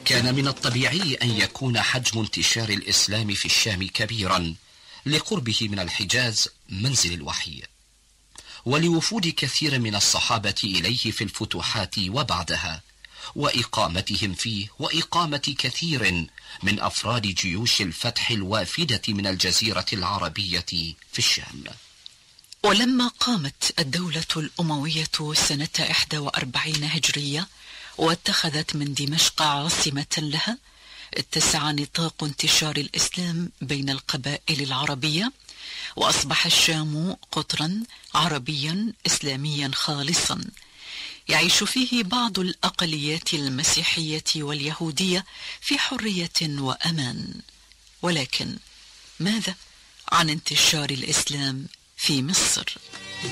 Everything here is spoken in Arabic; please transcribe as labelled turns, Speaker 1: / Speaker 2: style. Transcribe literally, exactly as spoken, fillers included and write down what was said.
Speaker 1: كان من الطبيعي أن يكون حجم انتشار الإسلام في الشام كبيرا لقربه من الحجاز منزل الوحي، ولوفود كثير من الصحابة إليه في الفتوحات وبعدها، وإقامتهم فيه وإقامة كثير من أفراد جيوش الفتح الوافدة من الجزيرة العربية في الشام.
Speaker 2: ولما قامت الدولة الأموية سنة إحدى وأربعين هجرية واتخذت من دمشق عاصمة لها، اتسع نطاق انتشار الإسلام بين القبائل العربية، وأصبح الشام قطرا عربيا إسلاميا خالصا يعيش فيه بعض الأقليات المسيحية واليهودية في حرية وأمان. ولكن ماذا عن انتشار الإسلام في مصر؟